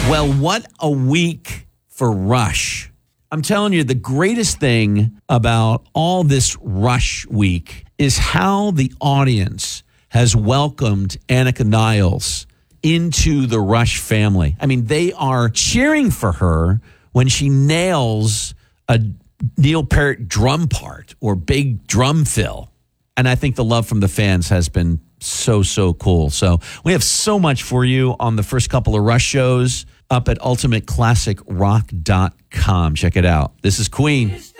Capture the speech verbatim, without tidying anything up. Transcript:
Well, what a week for Rush. I'm telling you, the greatest thing about all this Rush week is how the audience has welcomed Annika Niles into the Rush family. I mean, they are cheering for her when she nails a Neil Peart drum part or big drum fill. And I think the love from the fans has been so, so cool. So we have so much for you on the first couple of Rush shows up at ultimate classic rock dot com. Check it out. This is Queen.